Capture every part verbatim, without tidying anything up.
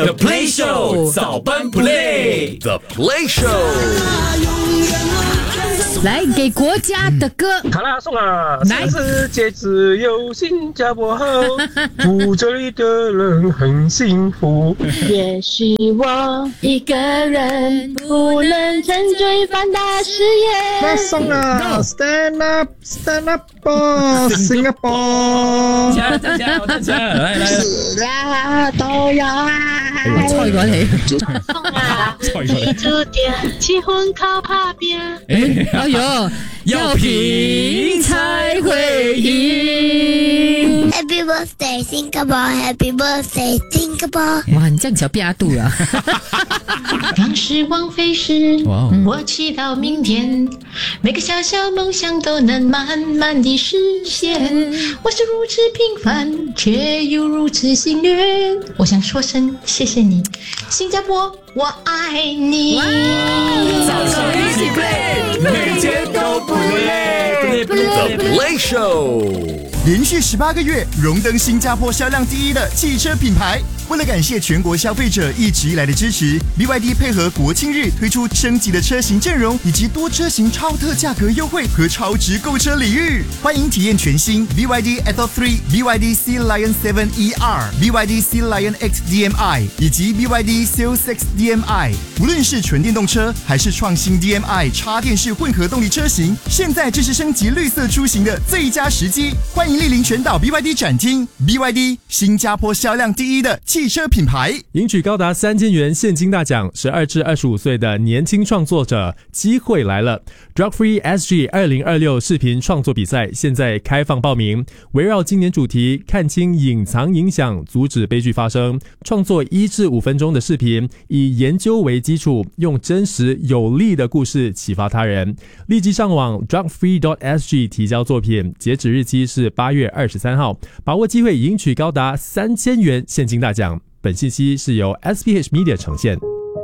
The Play Show 早班 Play The Play Show 来给国家的歌， 卡拉颂啊！全世界只有新加坡好，住这里的人很幸福。 也许我一个人不能成就放大视野。 卡拉颂啊 ！Stand up, stand up, Singapore！ 加加加加加！来来， 是啊，都要爱。 我猜過你。 送啊！記住點，結婚靠拍邊。 哎呦，要拼才會贏。 Happy birthday Singapore, Happy birthday Singapore。 哇，你這樣子要變度啊！ 讓時光飛逝，我祈禱明天，每個小小夢想都能慢慢地實現。我是如此平凡，卻又如此幸運。我想說聲謝謝你，新加坡，我愛你。 早上一起 play， 每天都不累。 The Play Show 连续十八个月荣登新加坡销量第一的汽车品牌。为了感谢全国消费者一直以来的支持 ，B Y D 配合国庆日推出升级的车型阵容，以及多车型超特价格优惠和超值购车礼遇。欢迎体验全新 B Y D Atto 三、B Y D Sea Lion 七 E R、B Y D Sea Lion X D M I 以及 B Y D Seal 六 D M I。无论是纯电动车还是创新 D M I 插电式混合动力车型，现在正是升级绿色出行的最佳时机。欢迎莅临全岛 B Y D 展厅 ，B Y D 新加坡销量第一的汽车品牌， 赢取高达三千元现金大奖。十二至二十五岁的年轻创作者，机会来了 ！Drug Free S G 二零二六视频创作比赛现在开放报名，围绕今年主题，看清隐藏影响，阻止悲剧发生，创作一至五分钟的视频，以研究为基础，用真实有力的故事启发他人。立即上网 drug free dot s g 提交作品，截止日期是八月二十三号，把握机会赢取高达三千元现金大奖。本信息是由 S P H Media 呈现。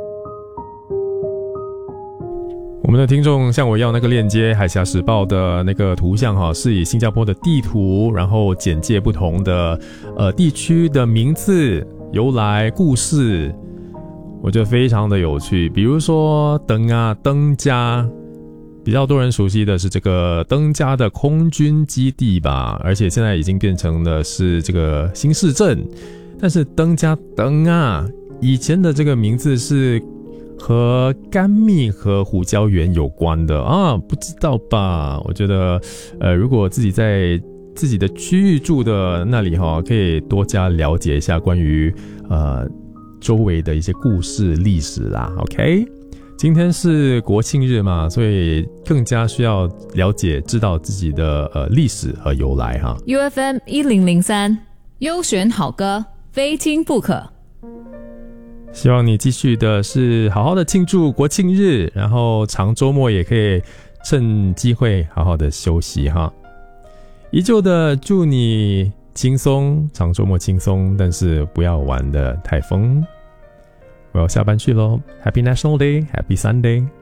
我们的听众向我要那个链接，海峡时报的那个图像哈，是以新加坡的地图，然后简介不同的呃地区的名字、由来、故事，我觉得非常的有趣。比如说登啊登嘉，比较多人熟悉的是这个登嘉的空军基地吧，而且现在已经变成的是这个新市镇。但是登嘉登啊，以前的这个名字是和甘蜜和胡椒园有关的啊，不知道吧？我觉得，呃，如果自己在自己的区域住的那里哈，可以多加了解一下关于呃周围的一些故事历史啦。OK， 今天是国庆日嘛，所以更加需要了解知道自己的呃历史和由来哈。 U F M 一零零三优选好歌，非听不可。 希望你继续的是好好的庆祝国庆日，然后长周末也可以趁机会好好的休息哈。依旧的祝你轻松，长周末轻松，但是不要玩得太疯。我要下班去咯 ，Happy National Day，Happy Sunday。